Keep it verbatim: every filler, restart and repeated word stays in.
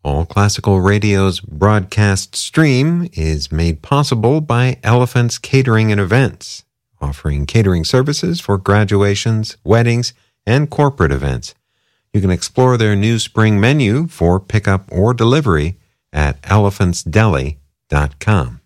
All Classical Radio's broadcast stream is made possible by Elephants Catering and Events, offering catering services for graduations, weddings, and corporate events. You can explore their new spring menu for pickup or delivery at elephants deli dot com.